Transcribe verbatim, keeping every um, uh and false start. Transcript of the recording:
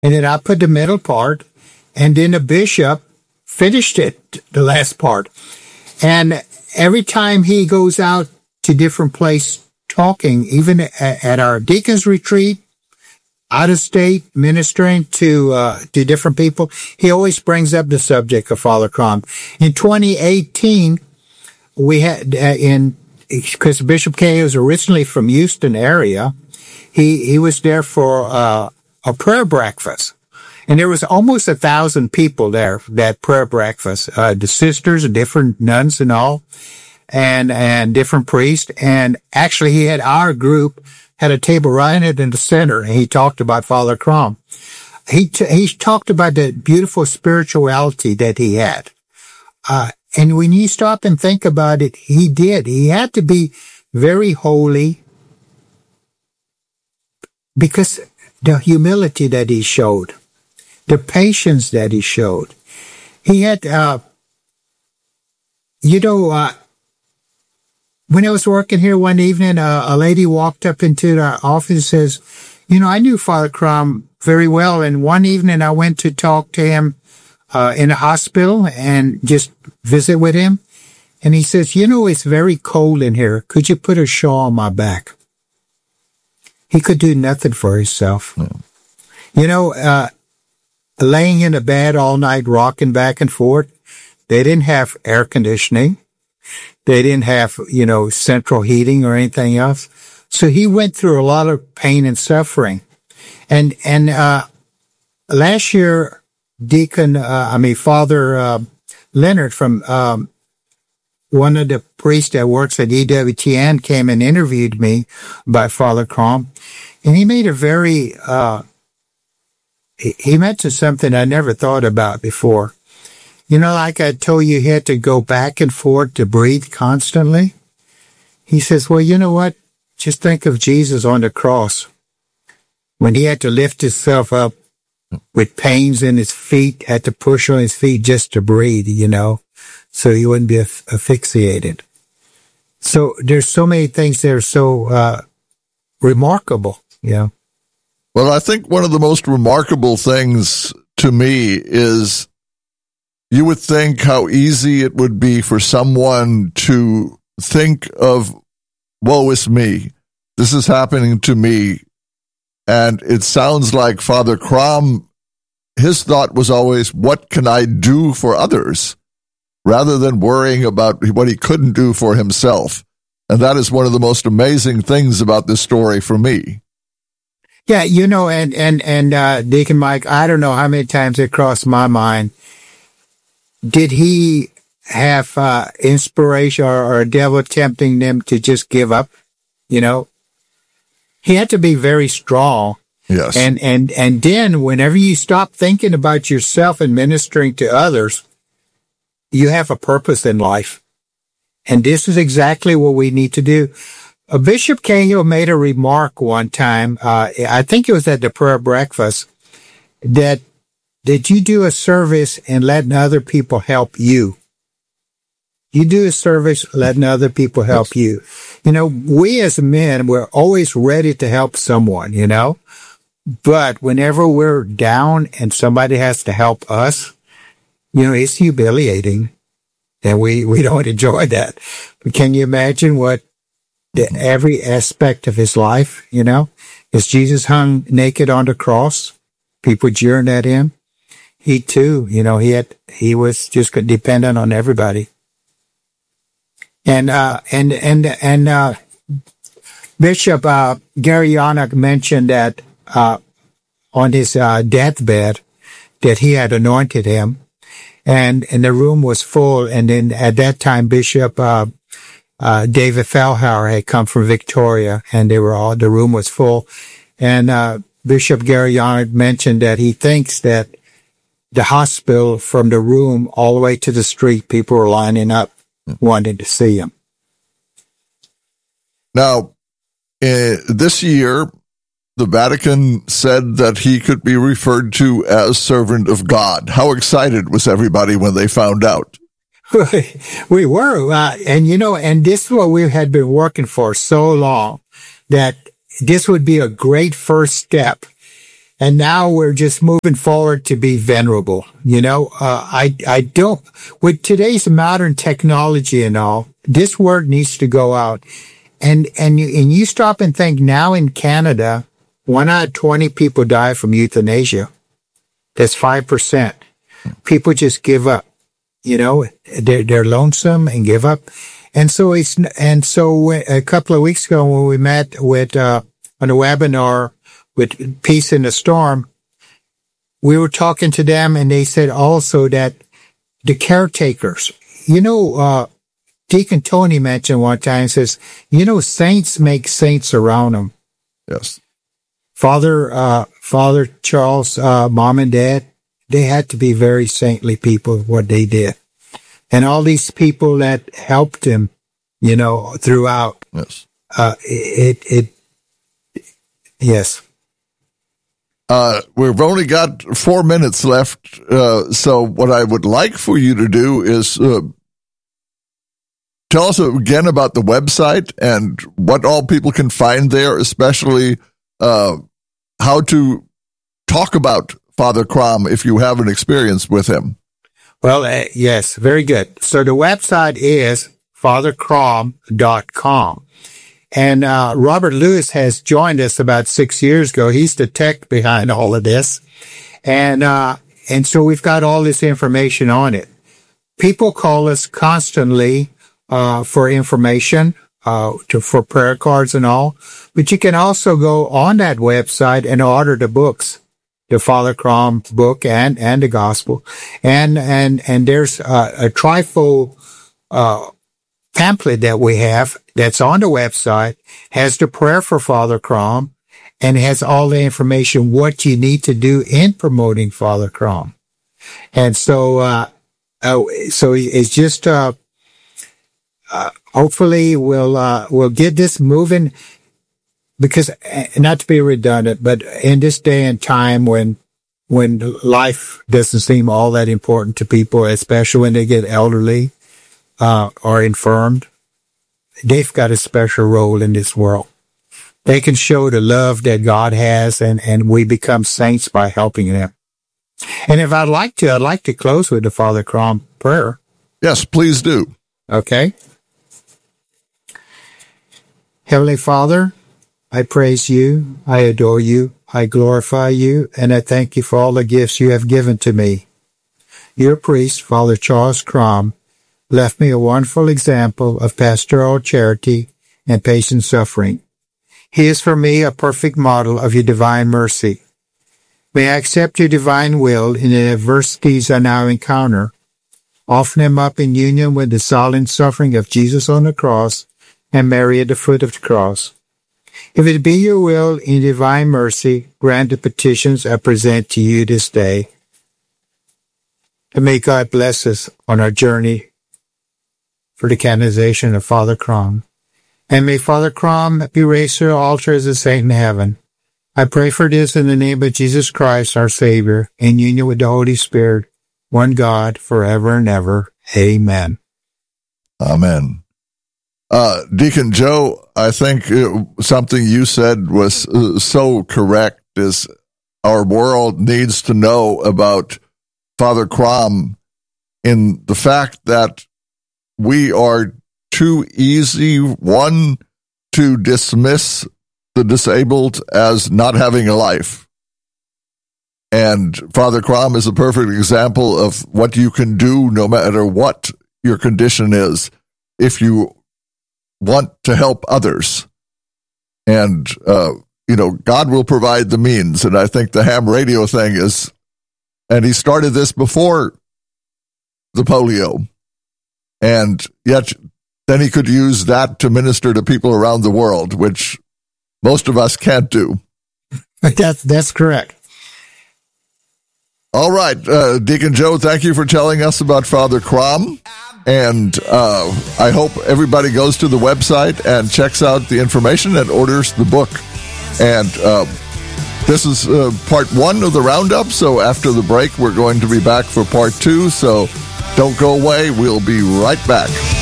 And then I put the middle part, and then the bishop finished it, the last part. And every time he goes out to different place talking, even at our deacons retreat, out of state, ministering to uh, to different people, he always brings up the subject of Father Crom. In twenty eighteen, we had uh, in because Bishop Cahill is originally from Houston area, he he was there for uh, a prayer breakfast, and there was almost a thousand people there for that prayer breakfast. Uh, the sisters, different nuns, and all, and and different priests, and actually he had our group. Had a table right in the center, and he talked about Father Crom. He t- he talked about the beautiful spirituality that he had. Uh, and when you stop and think about it, he did. He had to be very holy because the humility that he showed, the patience that he showed. He had, uh, you know, uh, when I was working here one evening, uh, a lady walked up into the office and says, you know, I knew Father Crom very well. And one evening I went to talk to him uh, in a hospital and just visit with him. And he says, you know, it's very cold in here. Could you put a shawl on my back? He could do nothing for himself. Mm. You know, uh, laying in a bed all night, rocking back and forth. They didn't have air conditioning. They didn't have, you know, central heating or anything else. So he went through a lot of pain and suffering. And, and, uh, last year, Deacon, uh, I mean, Father, uh, Leonard from, um, one of the priests that works at E W T N came and interviewed me about Father Crom. And he made a very, uh, he, he mentioned something I never thought about before. You know, like I told you, he had to go back and forth to breathe constantly. He says, well, you know what? Just think of Jesus on the cross when he had to lift himself up with pains in his feet, had to push on his feet just to breathe, you know, so he wouldn't be aff- asphyxiated. So there's so many things that are so uh, remarkable, you know. Well, I think one of the most remarkable things to me is you would think how easy it would be for someone to think of, woe is me. This is happening to me. And it sounds like Father Crom, his thought was always, what can I do for others? Rather than worrying about what he couldn't do for himself. And that is one of the most amazing things about this story for me. Yeah, you know, and, and, and uh, Deacon Mike, I don't know how many times it crossed my mind. Did he have uh, inspiration or, or a devil tempting them to just give up? You know, he had to be very strong. Yes. And, and, and then whenever you stop thinking about yourself and ministering to others, you have a purpose in life. And this is exactly what we need to do. Uh, Bishop Cahill made a remark one time, uh, I think it was at the prayer breakfast, that Did you do a service and letting other people help you? You do a service letting other people help you. You know, we as men, we're always ready to help someone, you know. But whenever we're down and somebody has to help us, you know, it's humiliating. And we, we don't enjoy that. But can you imagine what the, every aspect of his life, you know, as Jesus hung naked on the cross, people jeering at him. He too, you know, he had, he was just dependent on everybody. And, uh, and, and, and, uh, Bishop, uh, Gary Yannick mentioned that, uh, on his, uh, deathbed that he had anointed him and, and the room was full. And then at that time, Bishop, uh, uh, David Fellhauer had come from Victoria and they were all, the room was full. And, uh, Bishop Gary Yannick mentioned that he thinks that the hospital, from the room all the way to the street, people were lining up wanting to see him. Now, uh, this year, the Vatican said that he could be referred to as servant of God. How excited was everybody when they found out? We were. Uh, and, you know, and this is what we had been working for so long, that this would be a great first step. And now we're just moving forward to be venerable. You know, uh, I, I don't, with today's modern technology and all, this word needs to go out. And, and you, and you stop and think now in Canada, one out of twenty people die from euthanasia. That's five percent. People just give up. You know, they're, they're lonesome and give up. And so it's, and so a couple of weeks ago when we met with, uh, on a webinar with Peace in the Storm, we were talking to them and they said also that the caretakers, you know, uh, Deacon Tony mentioned one time, says, you know, saints make saints around them. Yes. Father, uh, Father Charles, uh, mom and dad, they had to be very saintly people, what they did. And all these people that helped him, you know, throughout. Yes. Uh, it, it, it yes. Uh, we've only got four minutes left. Uh, so what I would like for you to do is, uh, tell us again about the website and what all people can find there, especially, uh, how to talk about Father Crom if you have an experience with him. Well, uh, yes, very good. So the website is father crom dot com. And uh Robert Lewis has joined us about six years ago. He's the tech behind all of this. And uh and so we've got all this information on it. People call us constantly uh for information, uh to for prayer cards and all. But you can also go on that website and order the books. The Father Crom book and, and the gospel. And, and, and there's a, a trifold, uh, pamphlet that we have that's on the website, has the prayer for Father Crom, and has all the information, what you need to do in promoting Father Crom. And so, uh, uh so it's just, uh, uh, hopefully we'll, uh, we'll get this moving. Because, not to be redundant, but in this day and time when, when life doesn't seem all that important to people, especially when they get elderly, uh, or infirmed, they've got a special role in this world. They can show the love that God has, and, and we become saints by helping them. And if I'd like to, I'd like to close with the Father Crom prayer. Yes, please do. Okay. Heavenly Father, I praise you, I adore you, I glorify you, and I thank you for all the gifts you have given to me. Your priest, Father Charles Crom, left me a wonderful example of pastoral charity and patient suffering. He is for me a perfect model of your divine mercy. May I accept your divine will in the adversities I now encounter, offer them up in union with the solemn suffering of Jesus on the cross and Mary at the foot of the cross. If it be your will in divine mercy, grant the petitions I present to you this day. And may God bless us on our journey for the canonization of Father Crom. And may Father Crom be raised to the altar as a saint in heaven. I pray for this in the name of Jesus Christ, our Savior, in union with the Holy Spirit, one God, forever and ever. Amen. Amen. Uh, Deacon Joe, I think it, something you said was uh, so correct, is our world needs to know about Father Crom in the fact that we are too easy, one, to dismiss the disabled as not having a life. And Father Crom is a perfect example of what you can do no matter what your condition is if you want to help others. And, uh, you know, God will provide the means. And I think the ham radio thing is, and he started this before the polio. And yet then he could use that to minister to people around the world, which most of us can't do. That's, that's correct. All right, uh, Deacon Joe, thank you for telling us about Father Crom. And uh, I hope everybody goes to the website and checks out the information and orders the book. And uh, this is uh, part one of the roundup. So after the break, we're going to be back for part two. So don't go away. We'll be right back.